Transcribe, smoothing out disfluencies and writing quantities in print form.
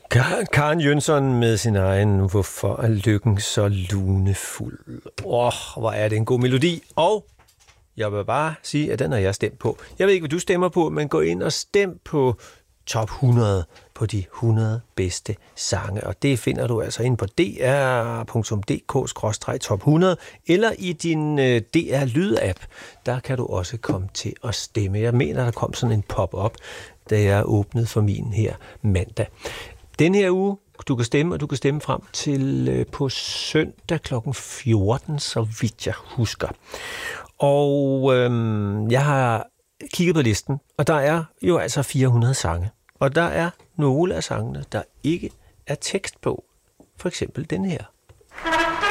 Karen Jønsson med sin egen "Hvorfor er lykken så lunefuld". Hvor er det en god melodi. Og jeg vil bare sige, at den har jeg stemt på. Jeg ved ikke, hvad du stemmer på, men gå ind og stem på top 100 på de 100 bedste sange. Og det finder du altså ind på dr.dk/top 100 eller i din DR Lyd-app. Der kan du også komme til at stemme. Jeg mener, der kom sådan en pop-up, da jeg åbnede for min her mandag. Den her uge, du kan stemme, og du kan stemme frem til på søndag kl. 14, så vidt jeg husker. Og jeg har kigget på listen, og der er jo altså 400 sange. Og der er nogle af sangene, der ikke er tekst på. For eksempel den her.